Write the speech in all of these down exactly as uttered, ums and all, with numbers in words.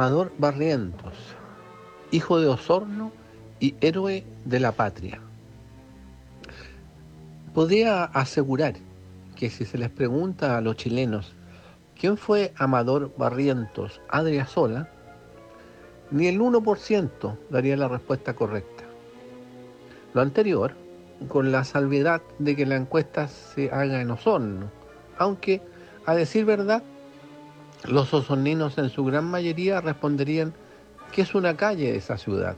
Amador Barrientos, hijo de Osorno y héroe de la patria. Podría asegurar que si se les pregunta a los chilenos quién fue Amador Barrientos Adriasola, ni el uno por ciento daría la respuesta correcta. Lo anterior, con la salvedad de que la encuesta se haga en Osorno, aunque, a decir verdad, los osorninos en su gran mayoría responderían que es una calle de esa ciudad.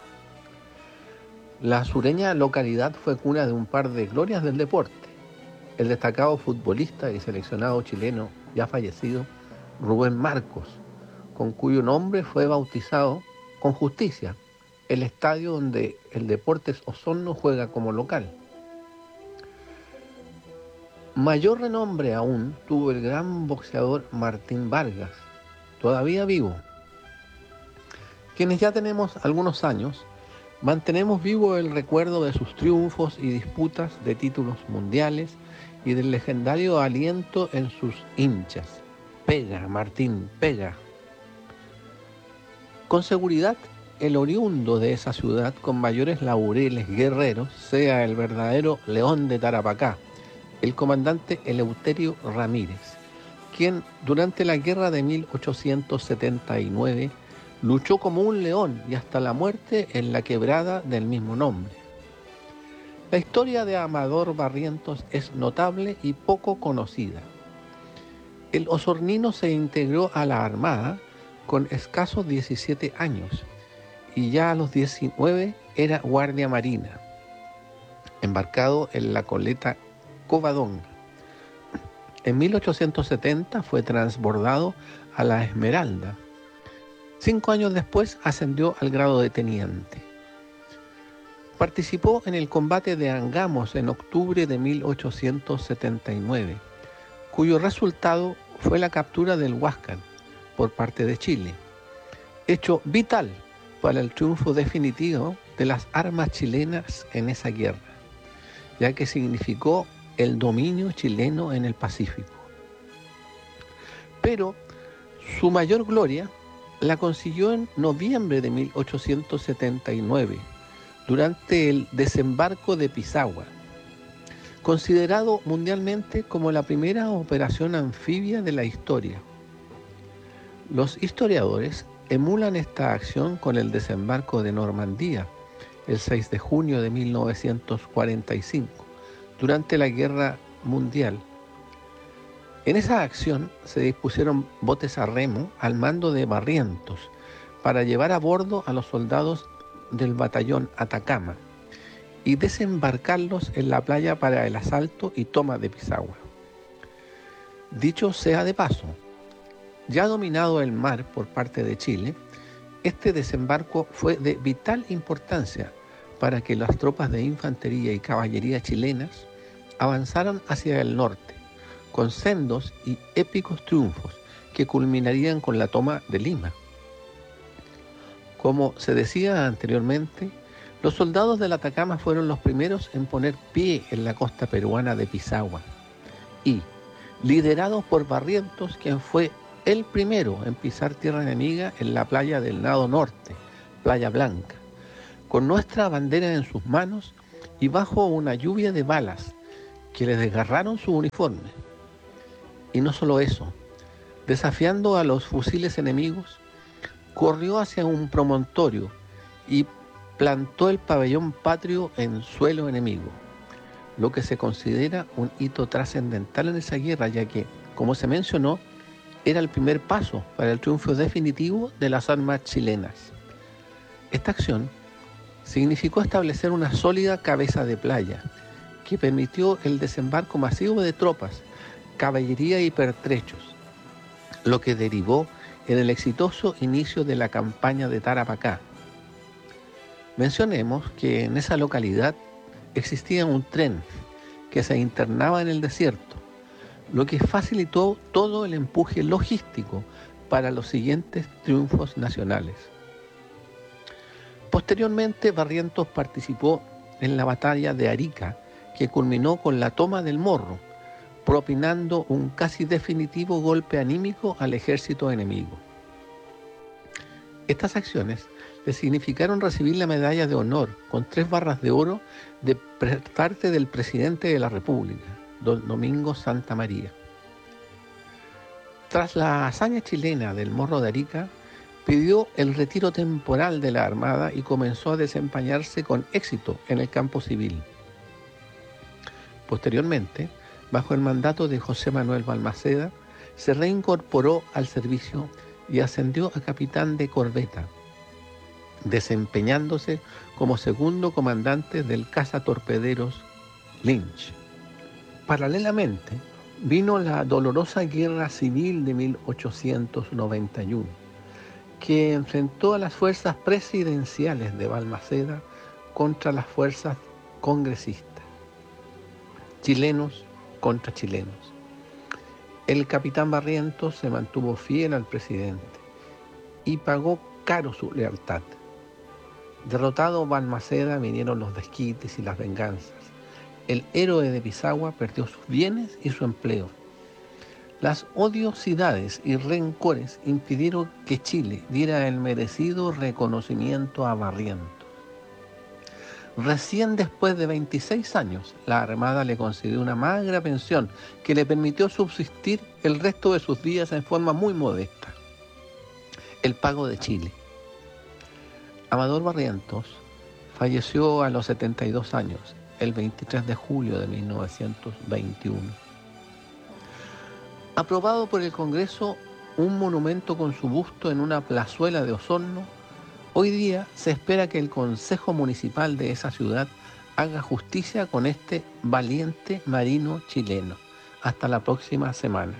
La sureña localidad fue cuna de un par de glorias del deporte. El destacado futbolista y seleccionado chileno ya fallecido, Rubén Marcos, con cuyo nombre fue bautizado con justicia el estadio donde el Deportes Osorno juega como local. Mayor renombre aún tuvo el gran boxeador Martín Vargas, todavía vivo. Quienes ya tenemos algunos años, mantenemos vivo el recuerdo de sus triunfos y disputas de títulos mundiales y del legendario aliento en sus hinchas. Pega, Martín, pega. Con seguridad, el oriundo de esa ciudad con mayores laureles guerreros sea el verdadero León de Tarapacá, el comandante Eleuterio Ramírez, quien durante la guerra de mil ochocientos setenta y nueve luchó como un león y hasta la muerte en la quebrada del mismo nombre. La historia de Amador Barrientos es notable y poco conocida. El osornino se integró a la Armada con escasos diecisiete años y ya a los diecinueve era guardia marina, embarcado en la goleta Covadonga. En mil ochocientos setenta fue transbordado a la Esmeralda. Cinco años después ascendió al grado de teniente. Participó en el combate de Angamos en octubre de mil ochocientos setenta y nueve, cuyo resultado fue la captura del Huáscar por parte de Chile, hecho vital para el triunfo definitivo de las armas chilenas en esa guerra, ya que significó el dominio chileno en el Pacífico. Pero su mayor gloria la consiguió en noviembre de mil ochocientos setenta y nueve, durante el desembarco de Pisagua, considerado mundialmente como la primera operación anfibia de la historia. Los historiadores emulan esta acción con el desembarco de Normandía, el seis de junio de mil novecientos cuarenta y cinco, durante la Guerra Mundial. En esa acción se dispusieron botes a remo al mando de Barrientos para llevar a bordo a los soldados del batallón Atacama y desembarcarlos en la playa para el asalto y toma de Pisagua. Dicho sea de paso, ya dominado el mar por parte de Chile, este desembarco fue de vital importancia para que las tropas de infantería y caballería chilenas avanzaran hacia el norte, con sendos y épicos triunfos que culminarían con la toma de Lima. Como se decía anteriormente, los soldados del Atacama fueron los primeros en poner pie en la costa peruana de Pisagua y, liderados por Barrientos, quien fue el primero en pisar tierra enemiga en la playa del Nado Norte, Playa Blanca, con nuestra bandera en sus manos y bajo una lluvia de balas que les desgarraron su uniforme. Y no solo eso, desafiando a los fusiles enemigos, corrió hacia un promontorio y plantó el pabellón patrio en suelo enemigo, lo que se considera un hito trascendental en esa guerra, ya que, como se mencionó, era el primer paso para el triunfo definitivo de las armas chilenas. Esta acción significó establecer una sólida cabeza de playa que permitió el desembarco masivo de tropas, caballería y pertrechos, lo que derivó en el exitoso inicio de la campaña de Tarapacá. Mencionemos que en esa localidad existía un tren que se internaba en el desierto, lo que facilitó todo el empuje logístico para los siguientes triunfos nacionales. Posteriormente, Barrientos participó en la batalla de Arica, que culminó con la toma del Morro, propinando un casi definitivo golpe anímico al ejército enemigo. Estas acciones le significaron recibir la medalla de honor con tres barras de oro de parte del presidente de la República, don Domingo Santa María. Tras la hazaña chilena del Morro de Arica, pidió el retiro temporal de la Armada y comenzó a desempeñarse con éxito en el campo civil. Posteriormente, bajo el mandato de José Manuel Balmaceda, se reincorporó al servicio y ascendió a capitán de corbeta, desempeñándose como segundo comandante del cazatorpederos Lynch. Paralelamente, vino la dolorosa Guerra Civil de mil ochocientos noventa y uno, que enfrentó a las fuerzas presidenciales de Balmaceda contra las fuerzas congresistas, chilenos contra chilenos. El capitán Barrientos se mantuvo fiel al presidente y pagó caro su lealtad. Derrotado Balmaceda, vinieron los desquites y las venganzas. El héroe de Pisagua perdió sus bienes y su empleo. Las odiosidades y rencores impidieron que Chile diera el merecido reconocimiento a Barrientos. Recién después de veintiséis años, la Armada le concedió una magra pensión que le permitió subsistir el resto de sus días en forma muy modesta. El pago de Chile. Amador Barrientos falleció a los setenta y dos años, el veintitrés de julio de mil novecientos veintiuno. Aprobado por el Congreso un monumento con su busto en una plazuela de Osorno, hoy día se espera que el Consejo Municipal de esa ciudad haga justicia con este valiente marino chileno. Hasta la próxima semana.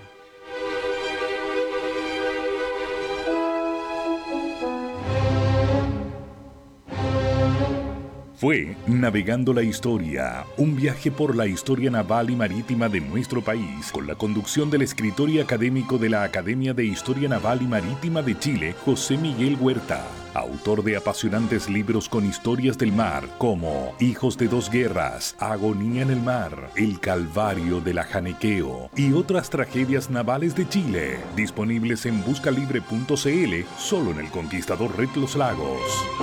Fue Navegando la Historia, un viaje por la historia naval y marítima de nuestro país, con la conducción del escritor y académico de la Academia de Historia Naval y Marítima de Chile, José Miguel Huerta, autor de apasionantes libros con historias del mar, como Hijos de dos guerras, Agonía en el mar, El Calvario del Ajanequeo y otras tragedias navales de Chile, disponibles en buscalibre punto c l, solo en el Conquistador Red Los Lagos.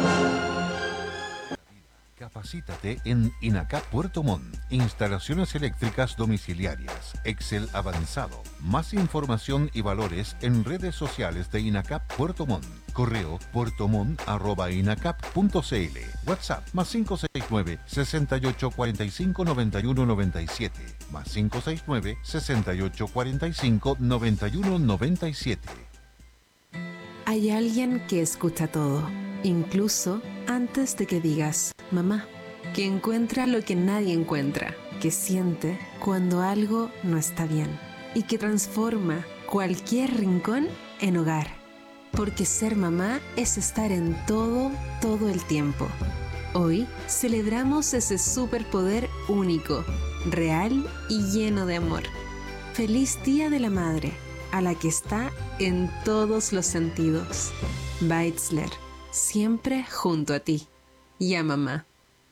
Capacítate en INACAP Puerto Montt. Instalaciones eléctricas domiciliarias. Excel avanzado. Más información y valores en redes sociales de INACAP Puerto Montt. Correo puertomont arroba inacap punto c l. WhatsApp más cinco seis nueve, seis ocho cuatro cinco, nueve uno nueve siete. Más cinco seis nueve, seis ocho cuatro cinco, nueve uno nueve siete. Hay alguien que escucha todo, incluso antes de que digas mamá, que encuentra lo que nadie encuentra, que siente cuando algo no está bien y que transforma cualquier rincón en hogar. Porque ser mamá es estar en todo, todo el tiempo. Hoy celebramos ese superpoder único, real y lleno de amor. Feliz Día de la Madre, a la que está en todos los sentidos. Beitzler, siempre junto a ti. Y a mamá.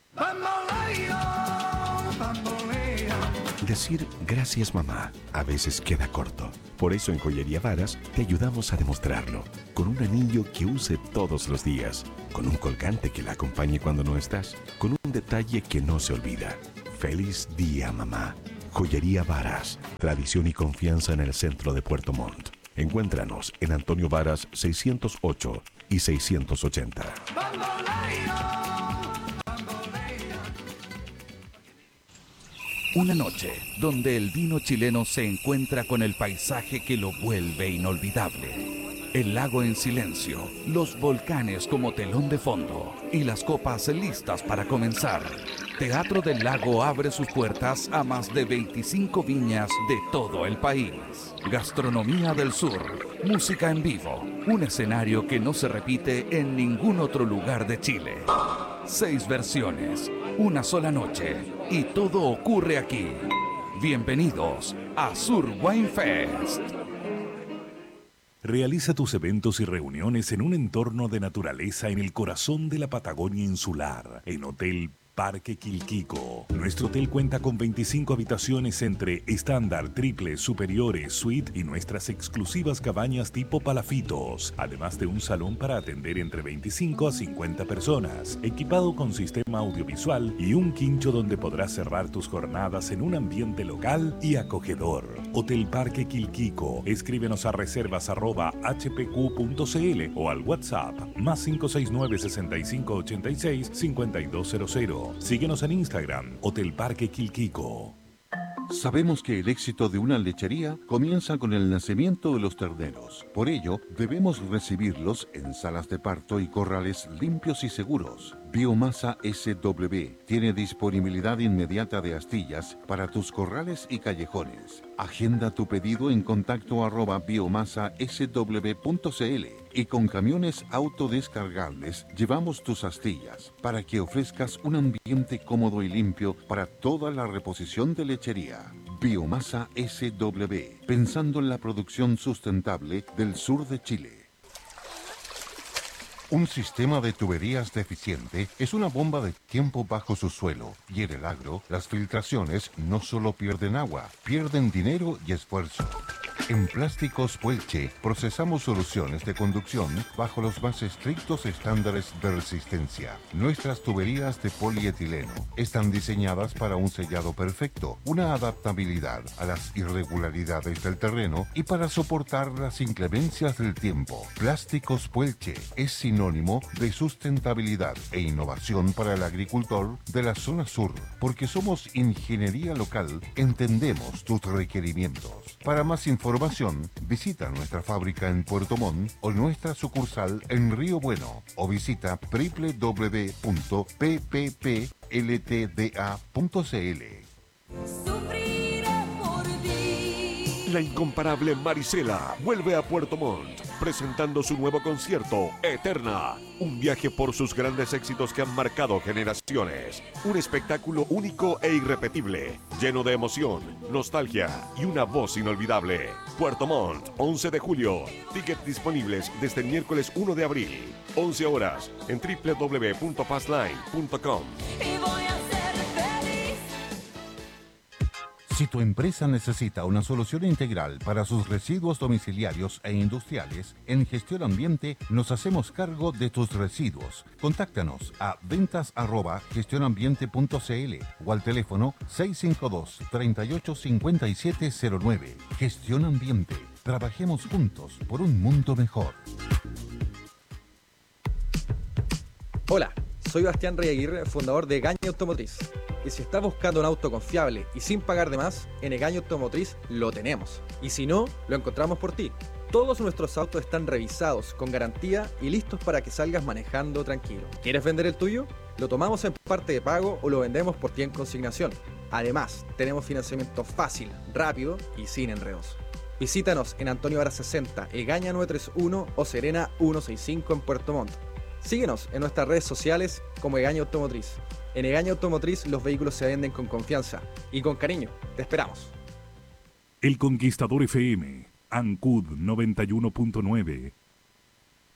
Decir gracias mamá a veces queda corto. Por eso en Joyería Varas te ayudamos a demostrarlo. Con un anillo que use todos los días. Con un colgante que la acompañe cuando no estás. Con un detalle que no se olvida. Feliz día mamá. Joyería Varas. Tradición y confianza en el centro de Puerto Montt. Encuéntranos en Antonio Varas seiscientos ocho y seiscientos ochenta. Una noche donde el vino chileno se encuentra con el paisaje que lo vuelve inolvidable. El lago en silencio, los volcanes como telón de fondo y las copas listas para comenzar. Teatro del Lago abre sus puertas a más de veinticinco viñas de todo el país. Gastronomía del Sur, música en vivo, un escenario que no se repite en ningún otro lugar de Chile. Seis versiones, una sola noche y todo ocurre aquí. Bienvenidos a Sur Wine Fest. Realiza tus eventos y reuniones en un entorno de naturaleza en el corazón de la Patagonia insular, en Hotel Parque Quilquico. Nuestro hotel cuenta con veinticinco habitaciones entre estándar, triple, superiores, suite y nuestras exclusivas cabañas tipo palafitos, además de un salón para atender entre veinticinco a cincuenta personas, equipado con sistema audiovisual y un quincho donde podrás cerrar tus jornadas en un ambiente local y acogedor. Hotel Parque Quilquico. Escríbenos a reservas arroba h p q punto c l o al WhatsApp más cinco seis nueve, seis cinco ocho seis, cinco dos cero cero. Síguenos en Instagram, Hotel Parque Quilquico. Sabemos que el éxito de una lechería comienza con el nacimiento de los terneros. Por ello, debemos recibirlos en salas de parto y corrales limpios y seguros. Biomasa S W tiene disponibilidad inmediata de astillas para tus corrales y callejones. Agenda tu pedido en contacto arroba biomasa s w punto c l y con camiones autodescargables llevamos tus astillas para que ofrezcas un ambiente cómodo y limpio para toda la reposición de lechería. Biomasa S W, pensando en la producción sustentable del sur de Chile. Un sistema de tuberías deficiente es una bomba de tiempo bajo su suelo, y en el agro, las filtraciones no solo pierden agua, pierden dinero y esfuerzo. En Plásticos Puelche procesamos soluciones de conducción bajo los más estrictos estándares de resistencia. Nuestras tuberías de polietileno están diseñadas para un sellado perfecto, una adaptabilidad a las irregularidades del terreno y para soportar las inclemencias del tiempo. Plásticos Puelche es sinónimo de sustentabilidad e innovación para el agricultor de la zona sur, porque somos ingeniería local, entendemos tus requerimientos. Para más información, visita nuestra fábrica en Puerto Montt o nuestra sucursal en Río Bueno o visita w w w punto p p p l t d a punto c l. La incomparable Marisela vuelve a Puerto Montt, presentando su nuevo concierto, Eterna. Un viaje por sus grandes éxitos que han marcado generaciones. Un espectáculo único e irrepetible, lleno de emoción, nostalgia y una voz inolvidable. Puerto Montt, once de julio. Tickets disponibles desde el miércoles uno de abril. once horas en w w w punto passline punto com. Si tu empresa necesita una solución integral para sus residuos domiciliarios e industriales, en Gestión Ambiente nos hacemos cargo de tus residuos. Contáctanos a ventas arroba gestionambiente punto c l o al teléfono seis cinco dos, tres ocho cinco siete cero nueve. Gestión Ambiente. Trabajemos juntos por un mundo mejor. Hola, soy Bastián Rey Aguirre, fundador de Egaña Automotriz. Y si estás buscando un auto confiable y sin pagar de más, en Egaña Automotriz lo tenemos. Y si no, lo encontramos por ti. Todos nuestros autos están revisados, con garantía y listos para que salgas manejando tranquilo. ¿Quieres vender el tuyo? Lo tomamos en parte de pago o lo vendemos por ti en consignación. Además, tenemos financiamiento fácil, rápido y sin enredos. Visítanos en Antonio Vara sesenta, Egaña novecientos treinta y uno o Serena ciento sesenta y cinco en Puerto Montt. Síguenos en nuestras redes sociales como Egaña Automotriz. En Egaña Automotriz los vehículos se venden con confianza y con cariño. Te esperamos. El Conquistador F M, Ancud noventa y uno punto nueve,